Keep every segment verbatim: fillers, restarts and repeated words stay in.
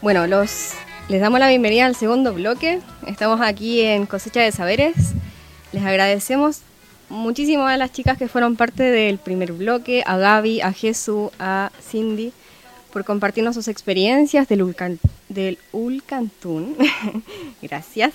Bueno, los, les damos la bienvenida al segundo bloque. Estamos aquí en Cosecha de Saberes. Les agradecemos muchísimo a las chicas que fueron parte del primer bloque, a Gaby, a Jesús, a Cindy, por compartirnos sus experiencias del, Ulcan, del Ulcantún. Gracias.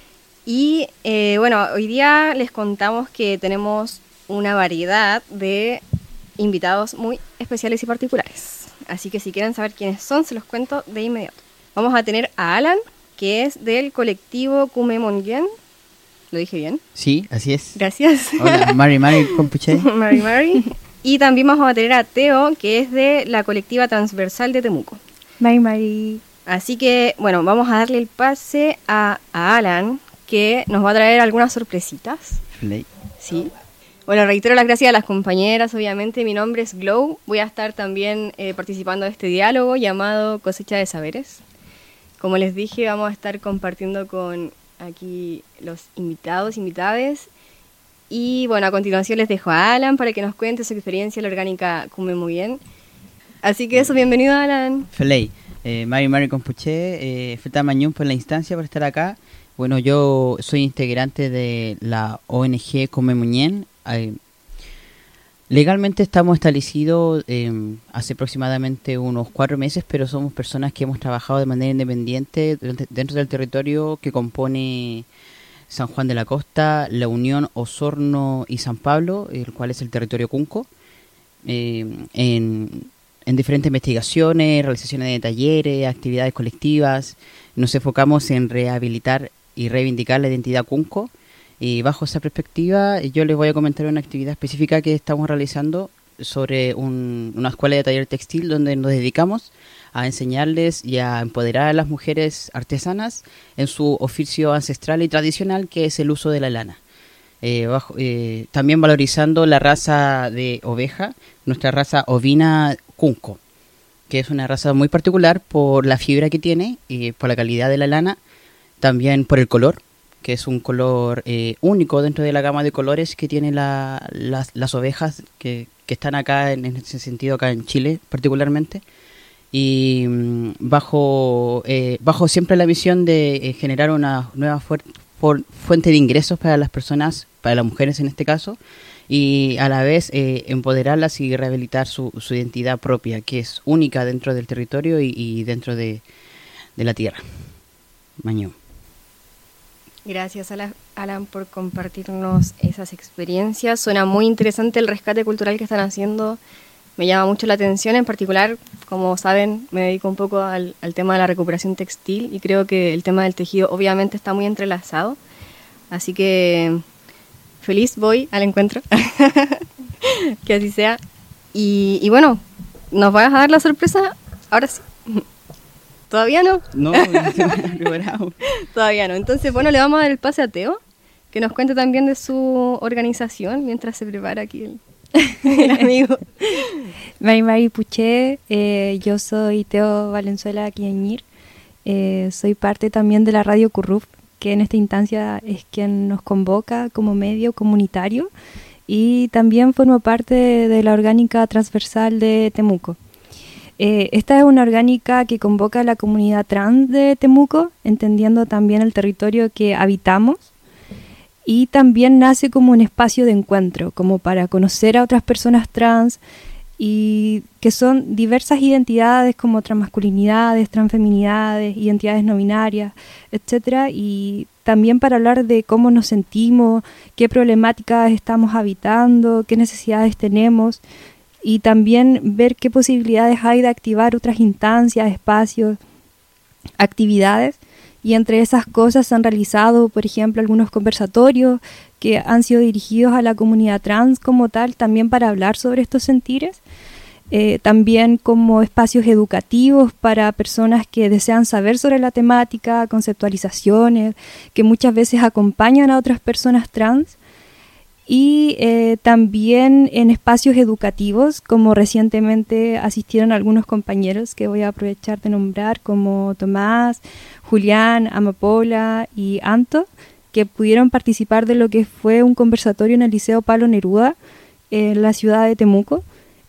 Y eh, bueno, hoy día les contamos que tenemos una variedad de invitados muy especiales y particulares. Así que si quieren saber quiénes son, se los cuento de inmediato. Vamos a tener a Alan, que es del colectivo Kumemongen. ¿Lo dije bien? Sí, así es. Gracias. Hola, Mari Mari Compuche. Mari Mari. Y también vamos a tener a Teo, que es de la colectiva transversal de Temuco. Mari Mari. Así que, bueno, vamos a darle el pase a, a Alan, que nos va a traer algunas sorpresitas. Play. Sí. Bueno, reitero las gracias a las compañeras, obviamente. Mi nombre es Glow. Voy a estar también eh, participando de este diálogo llamado Cosecha de Saberes. Como les dije, vamos a estar compartiendo con aquí los invitados, invitades. Y bueno, a continuación les dejo a Alan para que nos cuente su experiencia en la orgánica Kume muy bien. Así que eso, bienvenido Alan. Feley, eh, Mari Mari Compuche, eh, Feta Mañón por la instancia, por estar acá. Bueno, yo soy integrante de la O N G Kume Muñén. Eh, legalmente estamos establecidos eh, hace aproximadamente unos cuatro meses, pero somos personas que hemos trabajado de manera independiente dentro del territorio que compone San Juan de la Costa, La Unión, Osorno y San Pablo, el cual es el territorio Cunco, eh, en, en diferentes investigaciones, realizaciones de talleres, actividades colectivas. Nos enfocamos en rehabilitar y reivindicar la identidad Cunco. Y bajo esa perspectiva, yo les voy a comentar una actividad específica que estamos realizando sobre un, una escuela de taller textil donde nos dedicamos a enseñarles y a empoderar a las mujeres artesanas en su oficio ancestral y tradicional, que es el uso de la lana. Eh, bajo, eh, también valorizando la raza de oveja, nuestra raza ovina Cunco, que es una raza muy particular por la fibra que tiene y por la calidad de la lana, también por el color, que es un color eh, único dentro de la gama de colores que tienen la, las, las ovejas que, que están acá, en, en ese sentido, acá en Chile particularmente. Y mmm, bajo, eh, bajo siempre la misión de eh, generar una nueva fu- fu- fuente de ingresos para las personas, para las mujeres en este caso, y a la vez eh, empoderarlas y rehabilitar su, su identidad propia, que es única dentro del territorio y, y dentro de, de la tierra. Mañón. Gracias, Alan, por compartirnos esas experiencias. Suena muy interesante el rescate cultural que están haciendo. Me llama mucho la atención. En particular, como saben, me dedico un poco al, al tema de la recuperación textil y creo que el tema del tejido obviamente está muy entrelazado. Así que feliz voy al encuentro. Que así sea. Y, y bueno, ¿nos vas a dar la sorpresa? Ahora sí. ¿Todavía no? No, no Todavía no. Entonces, bueno, le vamos a dar el pase a Teo, que nos cuente también de su organización mientras se prepara aquí el, el amigo. Mari Mari Puché, eh, yo soy Teo Valenzuela Quiañir, eh, soy parte también de la Radio Curruf, que en esta instancia es quien nos convoca como medio comunitario, y también formo parte de, de la orgánica transversal de Temuco. Eh, esta es una orgánica que convoca a la comunidad trans de Temuco, entendiendo también el territorio que habitamos, y también nace como un espacio de encuentro, como para conocer a otras personas trans, y que son diversas identidades como transmasculinidades, transfeminidades, identidades no binarias, etcétera, y también para hablar de cómo nos sentimos, qué problemáticas estamos habitando, qué necesidades tenemos, y también ver qué posibilidades hay de activar otras instancias, espacios, actividades. Y entre esas cosas se han realizado, por ejemplo, algunos conversatorios que han sido dirigidos a la comunidad trans como tal, también para hablar sobre estos sentires. Eh, también como espacios educativos para personas que desean saber sobre la temática, conceptualizaciones, que muchas veces acompañan a otras personas trans. Y eh, también en espacios educativos, como recientemente asistieron algunos compañeros que voy a aprovechar de nombrar, como Tomás, Julián, Amapola y Anto, que pudieron participar de lo que fue un conversatorio en el Liceo Pablo Neruda, en la ciudad de Temuco,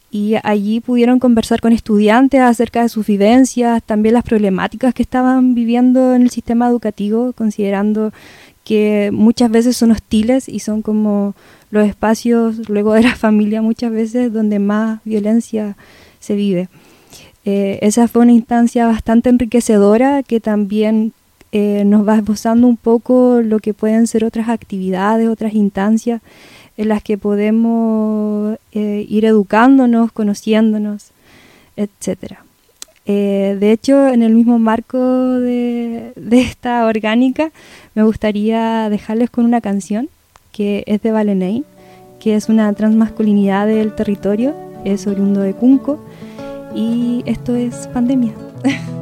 y allí pudieron conversar con estudiantes acerca de sus vivencias, también las problemáticas que estaban viviendo en el sistema educativo, considerando que muchas veces son hostiles y son como los espacios luego de la familia muchas veces donde más violencia se vive. Eh, esa fue una instancia bastante enriquecedora que también eh, nos va esbozando un poco lo que pueden ser otras actividades, otras instancias en las que podemos eh, ir educándonos, conociéndonos, etcétera. Eh, de hecho, en el mismo marco de, de esta orgánica, me gustaría dejarles con una canción que es de Valenein, que es una transmasculinidad del territorio, es oriundo de Cunco, y esto es Pandemia.